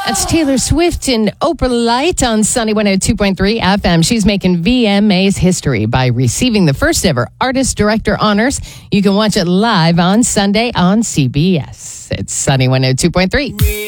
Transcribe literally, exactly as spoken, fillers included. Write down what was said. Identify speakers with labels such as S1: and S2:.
S1: That's Taylor Swift and Oprah Light on Sunny one oh two point three F M. She's making V M A's history by receiving the first ever Artist Director honors. You can watch it live on Sunday on C B S. It's Sunny one oh two point three.